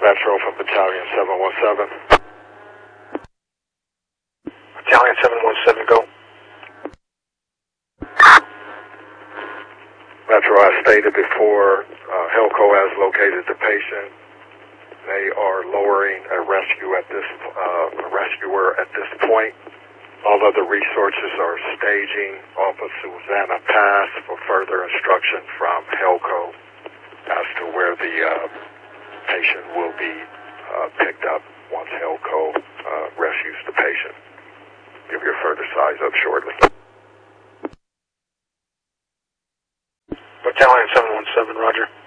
Metro from Battalion 717. Battalion 717, go. Metro, as stated before, Helco has located the patient. They are lowering a rescuer at this point. All other resources are staging off of Susanna Pass for further instruction from Helco as to where the patient will be picked up once Helco rescues the patient. Give your further size up shortly. Battalion 717, roger.